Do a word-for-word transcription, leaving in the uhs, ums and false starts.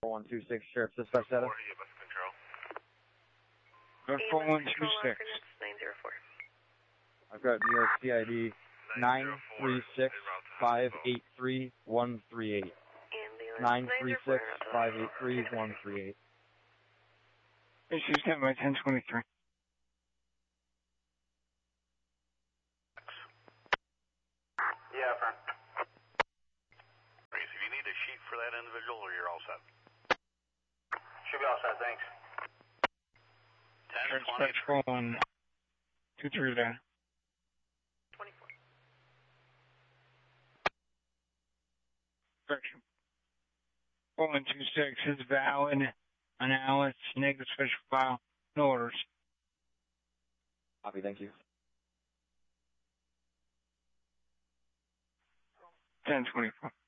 one two six, Sheriff Dispatch Data. four one two six. I've got New York C I D nine three six, five eight three, one three eight. nine three six, five eight three, one three eight. Issue sent by ten twenty-three. Yeah, friend. If you need a sheet for that individual, or you're all set? Should be all set, thanks. ten Dispatch four one two three there. twenty-four. Correction. four one two six is valid. On Alice, negative special file. No orders. Copy, thank you. ten twenty-four.